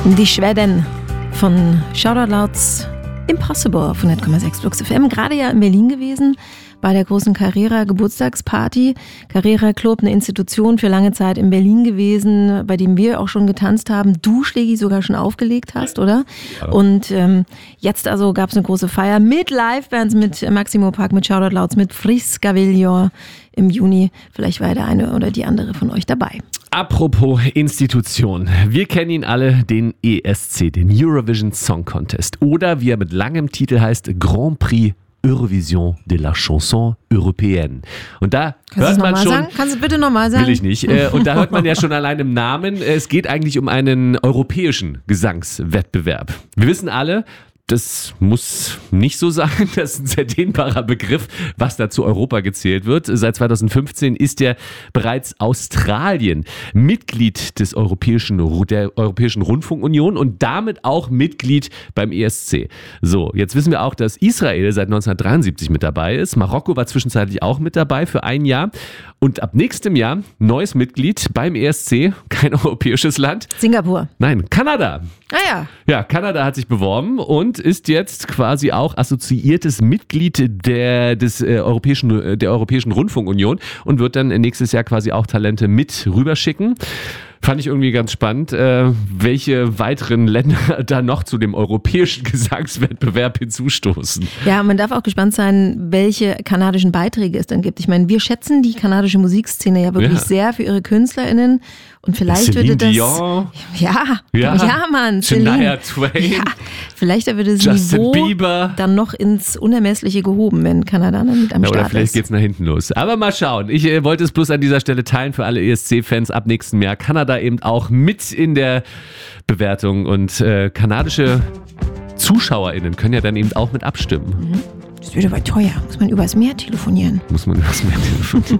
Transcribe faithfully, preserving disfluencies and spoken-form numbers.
Die Schweden von Shoutout Louds Impossible auf hundert Komma sechs Flux F M. Gerade ja in Berlin gewesen bei der großen Carrera-Geburtstagsparty. Carrera Club, eine Institution für lange Zeit in Berlin gewesen, bei dem wir auch schon getanzt haben. Du, Schlägi, sogar schon aufgelegt hast, oder? Ja. Und ähm, jetzt also gab es eine große Feier mit Livebands, mit Maximo Park, mit Shoutout Louds, mit Friscavillo im Juni. Vielleicht war ja der eine oder die andere von euch dabei. Apropos Institution. Wir kennen ihn alle, den E S C, den Eurovision Song Contest. Oder wie er mit langem Titel heißt, Grand Prix Eurovision de la Chanson Européenne. Und da Kannst hört man schon... Sagen? Kannst du bitte nochmal sagen? Will ich nicht. Und da hört man ja schon allein im Namen, es geht eigentlich um einen europäischen Gesangswettbewerb. Wir wissen alle, das muss nicht so sein, das ist ein sehr dehnbarer Begriff, was da zu Europa gezählt wird. Seit zweitausendfünfzehn ist ja bereits Australien Mitglied des Europäischen, der Europäischen Rundfunkunion und damit auch Mitglied beim E S C. So, jetzt wissen wir auch, dass Israel seit neunzehnhundertdreiundsiebzig mit dabei ist. Marokko war zwischenzeitlich auch mit dabei für ein Jahr. Und ab nächstem Jahr neues Mitglied beim E S C, kein europäisches Land. Singapur. Nein, Kanada. Ah ja. Ja, Kanada hat sich beworben und ist jetzt quasi auch assoziiertes Mitglied der, des, äh, Europäischen, der Europäischen Rundfunkunion und wird dann nächstes Jahr quasi auch Talente mit rüberschicken. Fand ich irgendwie ganz spannend, äh, welche weiteren Länder da noch zu dem europäischen Gesangswettbewerb hinzustoßen. Ja, man darf auch gespannt sein, welche kanadischen Beiträge es dann gibt. Ich meine, wir schätzen die kanadische Musikszene ja wirklich ja. sehr für ihre KünstlerInnen. Und vielleicht Celine würde das... Dion. Ja, ja, ja Mann. Shania Twain. Ja, vielleicht würde das Justin Niveau Bieber. dann noch ins Unermessliche gehoben, wenn Kanada dann mit am ja, Start oder vielleicht ist. geht's nach hinten los. Aber mal schauen. Ich äh, wollte es bloß an dieser Stelle teilen für alle E S C-Fans ab nächstem Jahr. Kanada eben auch mit in der Bewertung und äh, kanadische ZuschauerInnen können ja dann eben auch mit abstimmen. Mhm. Das wird aber teuer. Muss man übers Meer telefonieren. Muss man übers Meer telefonieren.